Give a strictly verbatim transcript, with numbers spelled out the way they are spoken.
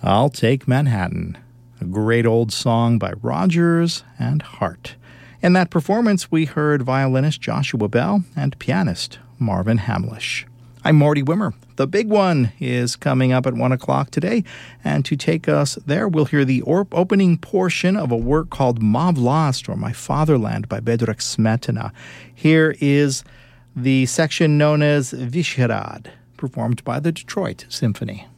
I'll Take Manhattan, a great old song by Rodgers and Hart. In that performance, we heard violinist Joshua Bell and pianist Marvin Hamlisch. I'm Marty Wimmer. The Big One is coming up at one o'clock today, and to take us there, we'll hear the or- opening portion of a work called Ma Vlast, or My Fatherland, by Bedřich Smetana. Here is the section known as Vyšehrad, performed by the Detroit Symphony.